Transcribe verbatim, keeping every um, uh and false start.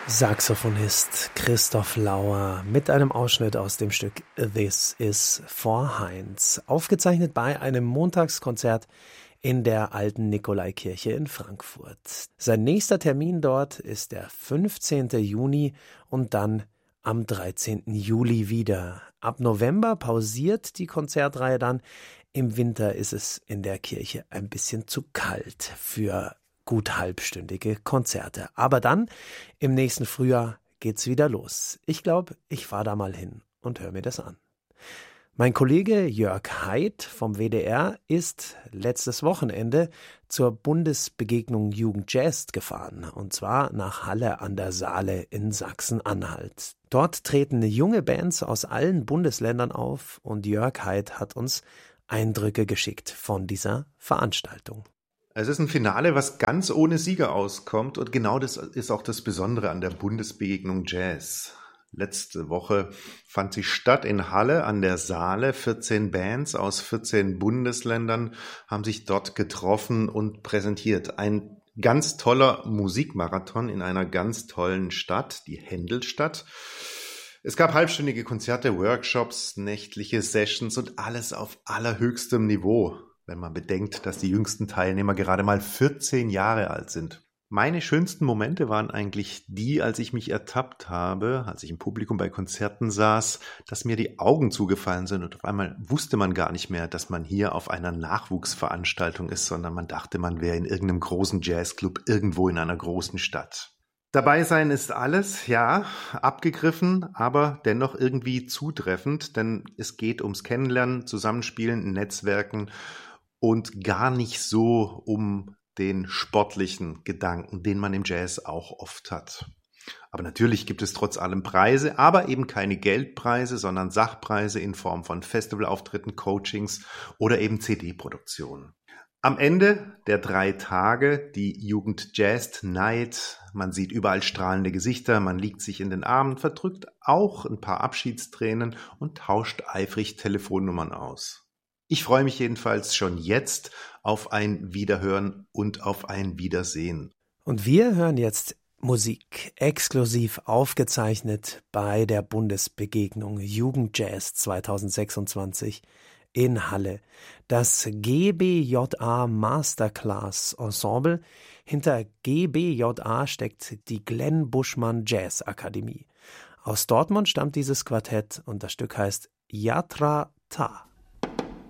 Saxophonist Christoph Lauer mit einem Ausschnitt aus dem Stück This is for Heinz, aufgezeichnet bei einem Montagskonzert in der alten Nikolaikirche in Frankfurt. Sein nächster Termin dort ist der fünfzehnten Juni und dann am dreizehnten Juli wieder. Ab November pausiert die Konzertreihe dann. Im Winter ist es in der Kirche ein bisschen zu kalt für gut halbstündige Konzerte. Aber dann, im nächsten Frühjahr, geht's wieder los. Ich glaube, ich fahre da mal hin und höre mir das an. Mein Kollege Jörg Haidt vom W D R ist letztes Wochenende zur Bundesbegegnung Jugend Jazz gefahren, und zwar nach Halle an der Saale in Sachsen-Anhalt. Dort treten junge Bands aus allen Bundesländern auf und Jörg Haidt hat uns Eindrücke geschickt von dieser Veranstaltung. Es ist ein Finale, was ganz ohne Sieger auskommt, und genau das ist auch das Besondere an der Bundesbegegnung Jazz. Letzte Woche fand sie statt in Halle an der Saale. vierzehn Bands aus vierzehn Bundesländern haben sich dort getroffen und präsentiert. Ein ganz toller Musikmarathon in einer ganz tollen Stadt, die Händelstadt. Es gab halbstündige Konzerte, Workshops, nächtliche Sessions und alles auf allerhöchstem Niveau, wenn man bedenkt, dass die jüngsten Teilnehmer gerade mal vierzehn Jahre alt sind. Meine schönsten Momente waren eigentlich die, als ich mich ertappt habe, als ich im Publikum bei Konzerten saß, dass mir die Augen zugefallen sind und auf einmal wusste man gar nicht mehr, dass man hier auf einer Nachwuchsveranstaltung ist, sondern man dachte, man wäre in irgendeinem großen Jazzclub irgendwo in einer großen Stadt. Dabei sein ist alles, ja, abgegriffen, aber dennoch irgendwie zutreffend, denn es geht ums Kennenlernen, Zusammenspielen, Netzwerken und gar nicht so um den sportlichen Gedanken, den man im Jazz auch oft hat. Aber natürlich gibt es trotz allem Preise, aber eben keine Geldpreise, sondern Sachpreise in Form von Festivalauftritten, Coachings oder eben C D-Produktionen. Am Ende der drei Tage die Jugend Jazz Night. Man sieht überall strahlende Gesichter, man liegt sich in den Armen, verdrückt auch ein paar Abschiedstränen und tauscht eifrig Telefonnummern aus. Ich freue mich jedenfalls schon jetzt auf ein Wiederhören und auf ein Wiedersehen. Und wir hören jetzt Musik, exklusiv aufgezeichnet bei der Bundesbegegnung Jugend Jazz zweitausendsechsundzwanzig in Halle. Das G B J A Masterclass Ensemble. Hinter G B J A steckt die Glenn Buschmann Jazz Akademie. Aus Dortmund stammt dieses Quartett und das Stück heißt Yatra Ta.